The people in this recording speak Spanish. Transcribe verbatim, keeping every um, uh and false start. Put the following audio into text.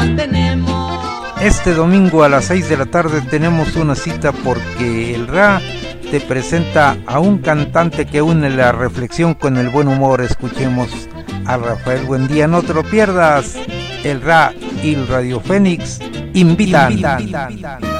mantenemos. Este domingo a las seis de la tarde tenemos una cita porque el R A te presenta a un cantante que une la reflexión con el buen humor. Escuchemos a Rafael Buendía, no te lo pierdas. El R A y el Radio Fénix invitan. invitan.